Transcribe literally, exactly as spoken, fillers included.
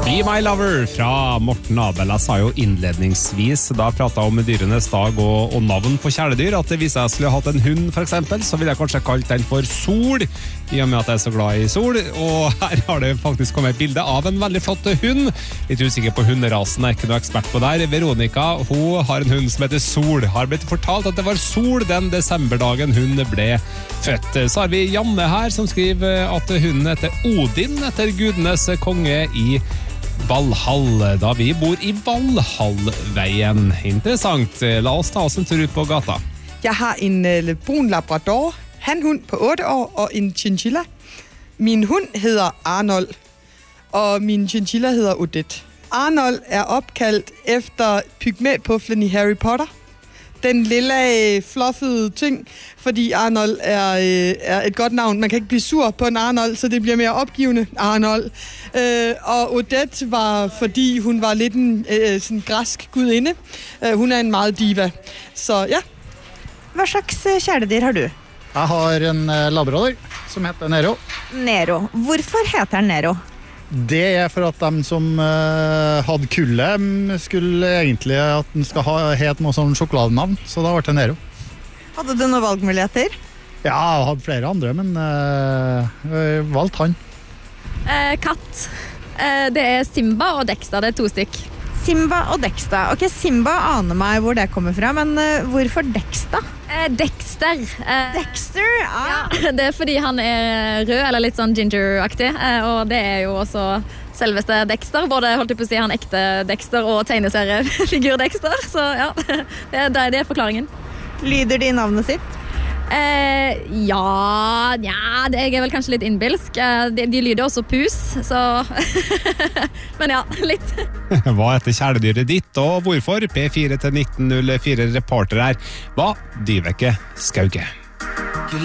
Be My Lover fra Morten Abel. Jeg sa jo innledningsvis, da jeg pratet om dyrenes dag og, og navn på kjæledyr, at hvis jeg skulle hatt en hund for eksempel, så ville jeg kanskje kalt den for Sol, i og med at jeg er så glad i sol. Og her har det faktisk kommet et bilde av en veldig flott hund. Litt usikker på hunderasen, jeg er ikke noe ekspert på der. Veronica, hun har en hund som heter Sol. Har blitt fortalt at det var sol den desemberdagen hun ble født. Så har vi Janne her, som skriver at hunden heter Odin, etter gudenes konge i Valhall, da vi bor i Valhallveien. Interessant. La oss ta oss en tur ut på gata. Jeg har en uh, brun labrador, hanhund på otte år og en chinchilla. Min hund hedder Arnold, og min chinchilla hedder Odette. Arnold er opkaldt efter pygmæpuflen i Harry Potter. Den lille fluffede ting, fordi Arnold er, er et godt navn. Man kan ikke blive sur på en Arnold, så det bliver mere opgivende Arnold. Øh, og Odette var, fordi hun var lidt en øh, sådan græsk gudinde. Øh, hun er en meget diva. Så ja. Hva slags kjæledyr har du? Jeg har en labrador som heter Nero. Nero. Hvorfor heter den Nero? Det er for at de som uh, hadde kullet skulle egentlig at den skal ha helt noe sånn sjokoladenavn, så da ble det Nero. Hadde du noen valgmuligheter? Ja, jeg hadde flere andre, men uh, jeg valgte han. Eh, katt. Eh, det er Simba og Dexter, det er to stykk. Simba og Dexter. Ok, Simba aner meg hvor det kommer fra, men uh, hvorfor Dexter? Eh, Dexter. Eh, Dexter? Ah. Ja, det er fordi han er rød, eller litt sånn ginger-aktig, eh, og det er jo også selveste Dexter. Både holdt jeg på å si han ekte Dexter og tegneseriefigur Dexter, så ja, det er, det er forklaringen. Lyder de navnet sitt? Eh, ja, ja, jeg er vel kanskje litt innbilsk. Eh, de, de lyder også pus, så men ja, litt. Hva heter kjæledyret ditt, og hvorfor? P fire til nitten null fire reporter her var Dyveke Skauge.